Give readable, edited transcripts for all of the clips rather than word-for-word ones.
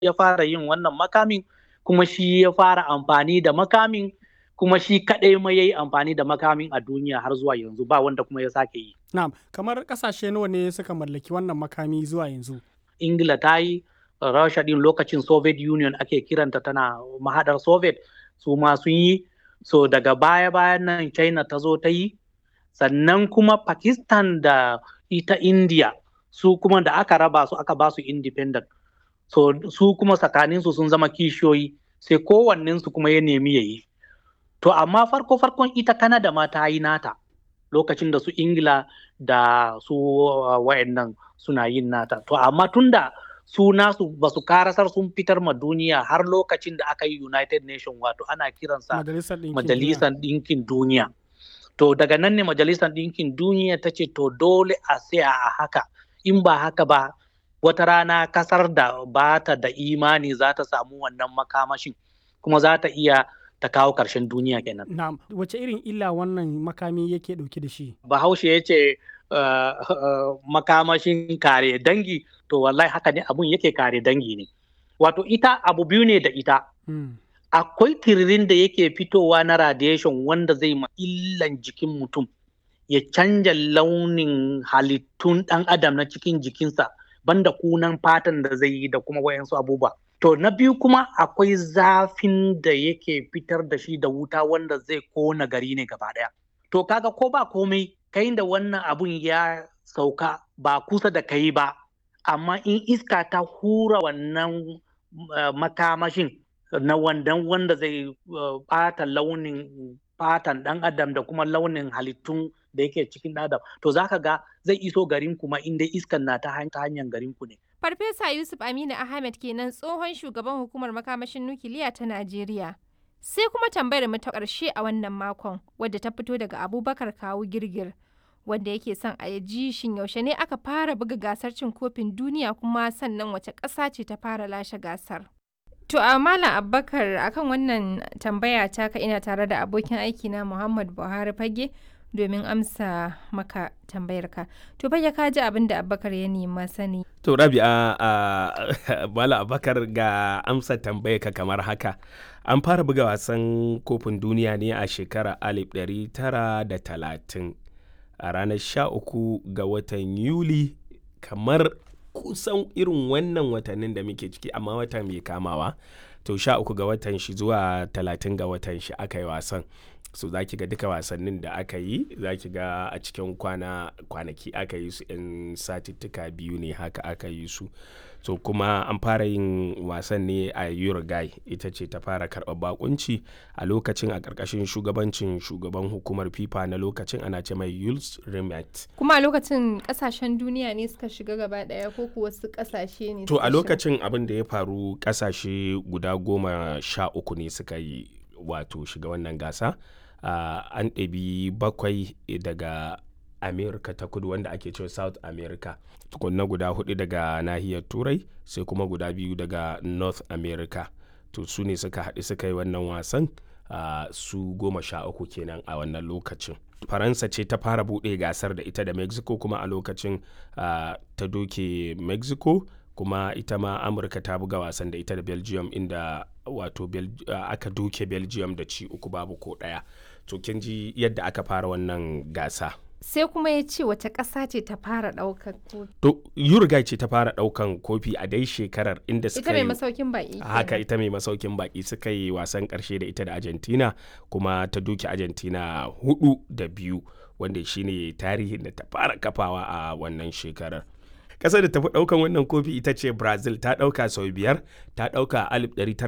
ya fara yin wannan makamin, kuma shi ya fara amfani da makamin, kuma shi kaɗai ma ya yi amfani da makamin a duniya har zuwa yanzu, ba wanda kuma ya sake yi. Na'am, kamar ƙasashe nawa ne suka mallaki wannan makami zuwa yanzu? Ingila ta yi, Rasha ɗin lokacin Soviet Union ake kiranta, tana mahaɗar Soviet, su ma sun yi. So daga baya-bayan nan China ta zo ta yi, sannan kuma Pakistan da ita India su kuma da aka raba su aka ba su independent. So su kuma tsakaninsu sun zama kishiyoyi, sai kowannensu kuma ya nemi ya yi. To amma farkon ita Canada ma ta yi nata lokacin da su Ingila da su wayannan suna yin nata. To amma tunda su nasu ba su karasar sun fitar ma duniya har lokacin da aka yi United Nation, wato ana kiransa Majalisar Ɗinkin Duniya. To daga nan ne Majalisar Ɗinkin Duniya ta ce to dole a tsaya a haka, in ba haka ba wata rana kasar da ba ta da imani za ta samu wannan makamashin, kuma za ta iya ta kawo ƙarshen duniya kenan. Na'am, wace irin illa wannan makami yake ɗauke da shi? Bahaushe ya ce makamashin kare dangi, to wallahi haka ne abun yake kare dangi ne. Wato ita abu biyu ne da ita. Akwai tiririn da yake fitowa na radiation wanda zai ma illan jikin mutum, ya canja launin halittun ɗan adam na cikin jikinsa, banda kunan fatan da zai yi da kuma wayansu abubuwa. To na biyu kuma akwai zafin da yake fitar da shi da wuta wanda zai kona gari ne gaba ɗaya. To kaga ko ba komai kai da wannan abun ya sauka ba kusa da kai ba, amma in iska ta hura wannan makamashin na wanda zai ɓata launin fatan ɗan adam da kuma launin halittun da yake cikin ɗan adam, to za ka ga zai iso garin kuma inda iskan na ta hanyar garin ku ne. Farfesa Yusuf Aminu Ahmed kenan, tsohon shugaban hukumar makamashin nukiliya ta Najeriya. Sai kuma tambayar mu ta ƙarshe a wannan makon, wadda ta fito daga Abubakar Kawu Girgir, wanda yake son a ji shin yaushe ne aka fara buga gasar cin kofin duniya, kuma sannan wace ƙasa ce ta fara lashe gasar. To a Malam Abubakar, akan wannan tambaya taka ina tare da abokin aiki na Muhammad Buhari Fage domin amsa maka tambayarka. To Fage, ka ji abin da Abubakar ya nema sani. To Rabi'a, Malam Abubakar, ga amsa tambayarka kamar haka. An fara buga wasan kofin duniya ne a shekarar 1930 a ranar 13 ga watan Yuli, kamar kusan irin wannan watannin da muke ciki, amma watan mai kamawa. To 13 ga watan shi zuwa 30 ga watan shi aka yi wasan. So za ki ga duka wasannin da aka yi, za ki ga a cikin kwanaki aka yi su, in satittuka biyu ne haka aka yi su. So kuma an fara yin wasan ne a Uruguay, ita ce ta fara karɓar bakunci a lokacin, a ƙarƙashin shugabancin shugaban hukumar FIFA na lokacin, ana ce mai Jules Rimet. Kuma a lokacin ƙasashen duniya ne suka shiga gaba ɗaya, ko kuwa wasu ƙasashe ne? To a lokacin abin da ya faru, ƙasashe guda 13 ne suka yi wato shiga wannan gasa. An ɗabi 7 daga America ta kudu, wanda ake cewa South America, tukunna guda 4 daga nahiyar Turai, sai kuma guda 2 daga North America. To su ne suka haɗu suka yi wannan wasan, su 13 kenan a wannan lokacin. Faransa ce ta fara buɗe gasar da ita da Mexico, kuma a lokacin ta doke Mexico, kuma ita ma Amurka ta buga wasan da ita da Belgium, inda wato aka doke Belgium da ci 3-1. To kin ji yadda aka fara wannan gasa. Sai kuma ya ce wace ƙasa ce ta fara ɗaukar kofi? To Uruguay ce ta fara ɗaukan kofi a dai shekarar, inda suka yi ita mai masaukin baƙi. Haka, ita mai masaukin baƙi, suka yi wasan ƙarshe da ita da Argentina, kuma ta doke Argentina 4-2, wanda shine tarihin da ta fara kafawa a wannan shekarar. Ƙasar da ta fi ɗaukan wannan kofi ita ce Brazil, ta ɗauka sau 5, ta ɗauka a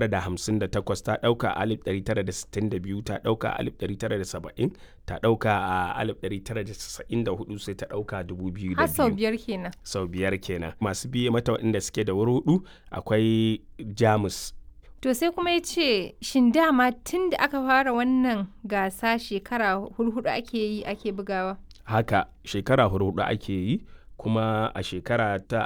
1958, ta ɗauka a 1962, ta ɗauka a 1970, ta ɗauka a 1994, sai ta ɗauka 2002. Har sau 5 kenan. Sau 5 kenan. Masu biye mata waɗanda suke da wuri 4 akwai Jamus. To sai kuma ya ce shin dama tun da aka fara wannan gasa shekara 4 ake bugawa? Haka, shekara 4 ake yi. Kuma a shekara ta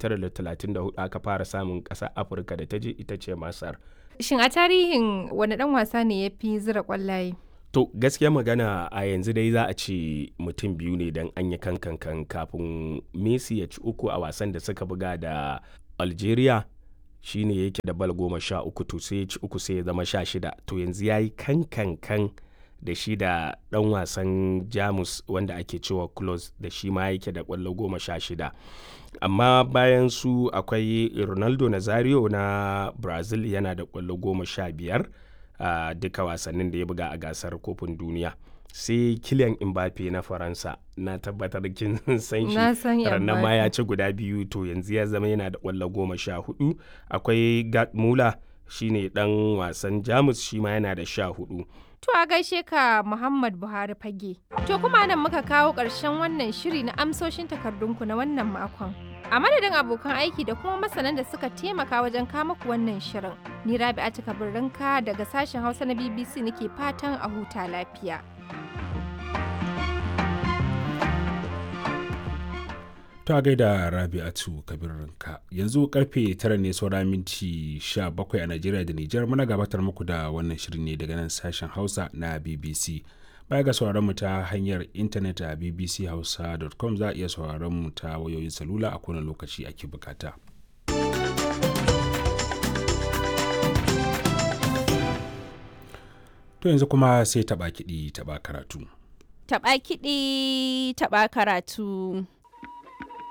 1934 aka fara samun ƙasar Afirka da ta je, ita ce Masar. Shin a tarihin wani ɗan wasa ne ya fi zira ƙwallaye? To gaskiya magana a yanzu dai za a ce mutum biyu ne, don an yi kankan kafin Messi ya ci 3 a wasan da suka buga da Algeria. shine yake da bal 13 to sai ya ci 3 sai ya zama 16 to yanzu ya yi kan da shi da ɗan wasan Jamus wanda ake cewa Klose da shi ma yake da ƙwallo 16. Amma bayan su akwai Ronaldo Nazario na Brazil yana da ƙwallo 15 a duka wasannin da ya buga a gasar kofin duniya. Sai Kylian Mbappe na Faransa, na tabbatar kin san shi, rannan ma ya ci guda 2 to yanzu ya zama yana da ƙwallo 14. Akwai Gerd Müller shine ɗan wasan Jamus, shi ma yana da 14. To a gaishe ka Muhammad Buhari Fage. To kuma nan muka kawo ƙarshen wannan shiri na amsoshin takardunku na wannan makon. A madadin abokan aiki da kuma masanan da suka taimaka wajen kama ku wannan shirin. Ni Rabi'atu Kabirrinka daga sashen Hausa na BBC nake fatan a huta lafiya. Ta gaida Rabi'atu Kabirrinka. Yanzu karfe 9 ne saura minti 17 a Najeriya da Nijar. Muna gabatar muku da wannan shirin ne daga nan sashen Hausa na BBC. Baya ga sauraron mu ta hanyar intanet a bbchausa.com, za a iya sauraron mu ta wayoyin salula a kowane lokaci ake bukata. To yanzu kuma sai taɓa kiɗi taɓa karatu. Taɓa kiɗi taɓa karatu.